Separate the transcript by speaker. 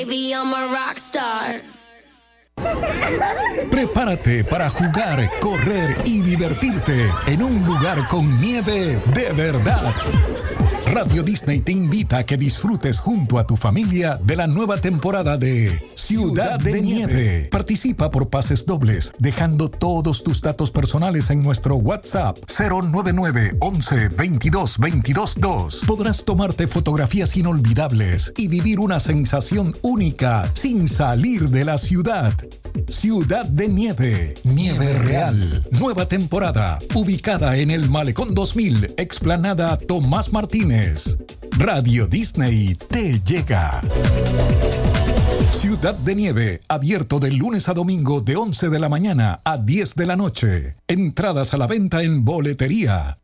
Speaker 1: Baby, I'm a rock star.
Speaker 2: Prepárate para jugar, correr y divertirte en un lugar con nieve de verdad. Radio Disney te invita a que disfrutes junto a tu familia de la nueva temporada de Ciudad de Nieve. Participa por pases dobles, dejando todos tus datos personales en nuestro WhatsApp 099 11 22 22 2. Podrás tomarte fotografías inolvidables y vivir una sensación única sin salir de la ciudad. Ciudad de Nieve, nieve real. Nueva temporada, ubicada en el Malecón 2000, Explanada Tomás Martínez. Radio Disney te llega. Ciudad de Nieve, abierto de lunes a domingo de 11 de la mañana a 10 de la noche. Entradas a la venta en boletería.